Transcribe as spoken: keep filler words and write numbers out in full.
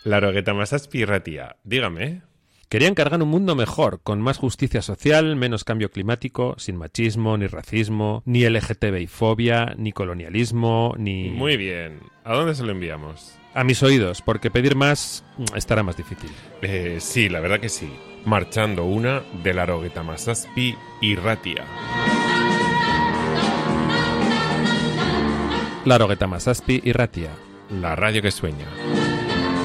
Larogueta Masazpi irratia, dígame. Quería encargar un mundo mejor, con más justicia social, menos cambio climático, sin machismo, ni racismo, ni L G T B I fobia, ni colonialismo, ni... Muy bien. ¿A dónde se lo enviamos? A mis oídos, porque pedir más estará más difícil. Eh, sí, la verdad que sí. Marchando una de Larogueta Masazpi irratia. Larogueta Masazpi irratia. La radio que sueña.